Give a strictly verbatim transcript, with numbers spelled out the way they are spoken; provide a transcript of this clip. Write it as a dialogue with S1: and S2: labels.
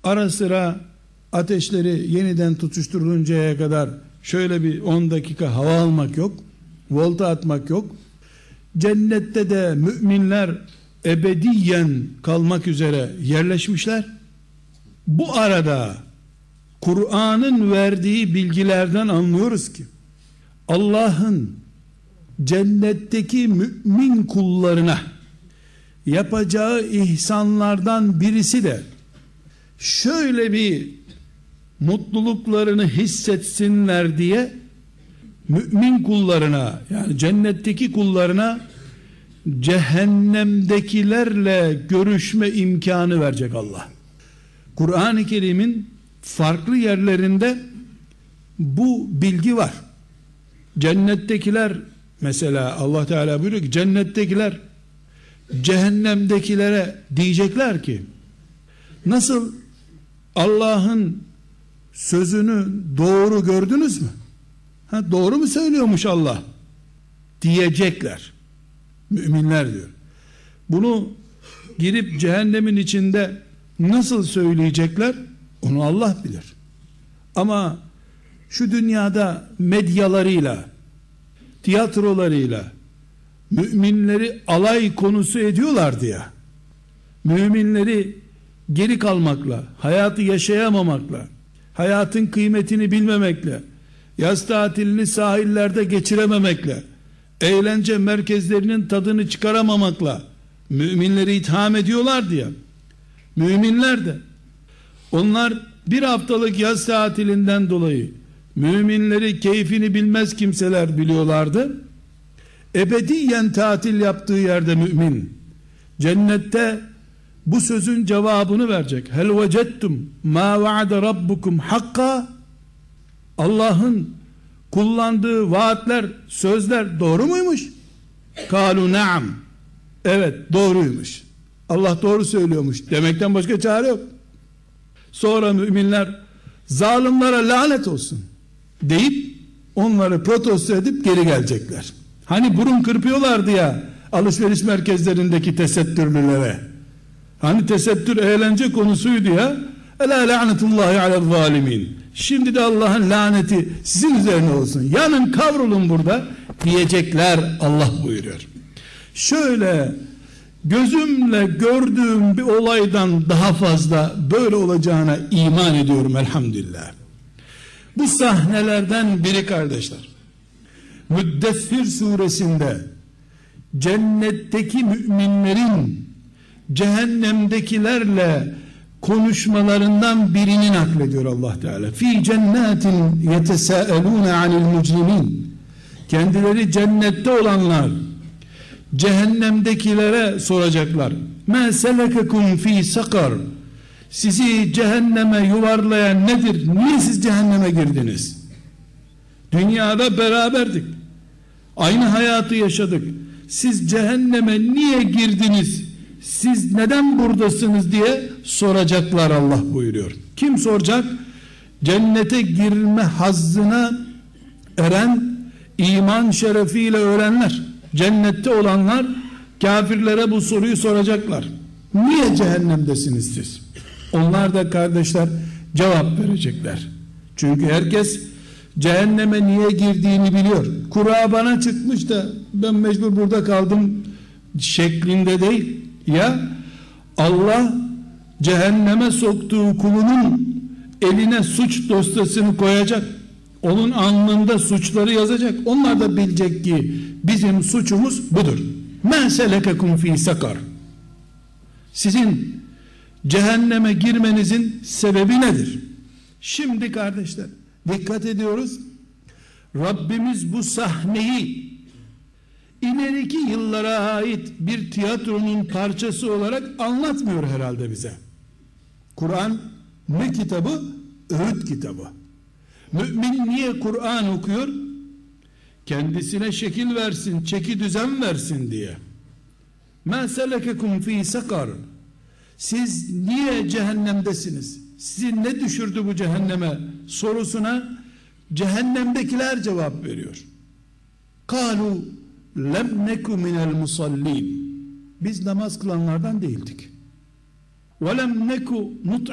S1: Ara sıra ateşleri yeniden tutuşturuluncaya kadar şöyle bir on dakika hava almak yok. Volta atmak yok. Cennette de müminler ebediyen kalmak üzere yerleşmişler. Bu arada Kur'an'ın verdiği bilgilerden anlıyoruz ki Allah'ın cennetteki mümin kullarına yapacağı ihsanlardan birisi de şöyle bir mutluluklarını hissetsinler diye mümin kullarına, yani cennetteki kullarına cehennemdekilerle görüşme imkanı verecek Allah. Kur'an-ı Kerim'in farklı yerlerinde bu bilgi var. Cennettekiler, mesela Allah Teala buyuruyor ki cennettekiler cehennemdekilere diyecekler ki, nasıl Allah'ın sözünü doğru gördünüz mü? Ha, doğru mu söylüyormuş Allah diyecekler. Müminler diyor. Bunu girip cehennemin içinde nasıl söyleyecekler? Onu Allah bilir. Ama şu dünyada medyalarıyla, tiyatrolarıyla müminleri alay konusu ediyorlardı ya. Müminleri geri kalmakla, hayatı yaşayamamakla, hayatın kıymetini bilmemekle, yaz tatilini sahillerde geçirememekle, eğlence merkezlerinin tadını çıkaramamakla müminleri itham ediyorlardı ya. Müminler de, onlar bir haftalık yaz tatilinden dolayı müminleri keyfini bilmez kimseler biliyorlardı. Ebediyen tatil yaptığı yerde mümin cennette bu sözün cevabını verecek. Hel vecettum ma vaade rabbukum hakka. Allah'ın kullandığı vaatler, sözler doğru muymuş? Kalu naam. Evet, doğruymuş. Allah doğru söylüyormuş demekten başka çare yok. Sonra müminler zalimlere lanet olsun deyip onları protesto edip geri gelecekler. Hani burun kırpıyorlardı ya alışveriş merkezlerindeki tesettürlülere. Hani tesettür eğlence konusuydu ya. Ela la'netullahi alel zalimin. Şimdi de Allah'ın laneti sizin üzerine olsun. Yanın kavrulun burada diyecekler, Allah buyuruyor. Şöyle gözümle gördüğüm bir olaydan daha fazla böyle olacağına iman ediyorum elhamdülillah. Bu sahnelerden biri kardeşler, Müddessir suresinde cennetteki müminlerin cehennemdekilerle konuşmalarından birini naklediyor Allah Teala. Fi cennetin yetesâelûne anil mücrimin. Kendileri cennette olanlar cehennemdekilere soracaklar. Mâ selekekum fî sakar. Sizi cehenneme yuvarlayan nedir? Niye siz cehenneme girdiniz? Dünyada beraberdik. Aynı hayatı yaşadık. Siz cehenneme niye girdiniz? Siz neden buradasınız diye soracaklar, Allah buyuruyor. Kim soracak? Cennete girme hazzına eren, iman şerefiyle öğrenler, cennette olanlar kafirlere bu soruyu soracaklar. Niye cehennemdesiniz siz? Onlar da kardeşler cevap verecekler. Çünkü herkes cehenneme niye girdiğini biliyor. Kura bana çıkmış da ben mecbur burada kaldım şeklinde değil. Ya Allah cehenneme soktuğu kulunun eline suç dosyasını koyacak. Onun alnında suçları yazacak. Onlar da bilecek ki bizim suçumuz budur. Men selekekum fi sakar. Sizin cehenneme girmenizin sebebi nedir? Şimdi kardeşler dikkat ediyoruz. Rabbimiz bu sahneyi ileriki yıllara ait bir tiyatronun parçası olarak anlatmıyor herhalde bize. Kur'an ne kitabı? Öğüt kitabı. Mümin niye Kur'an okuyor? Kendisine şekil versin, çeki düzen versin diye. مَا سَلَكَكُمْ ف۪ي سَقَرٍ. Siz niye cehennemdesiniz? Sizi ne düşürdü bu cehenneme sorusuna cehennemdekiler cevap veriyor. قَالُوا لَمْ نَكُ مِنَ الْمُصَلِّينَ. Biz namaz kılanlardan değildik. وَلَمْ نَكُ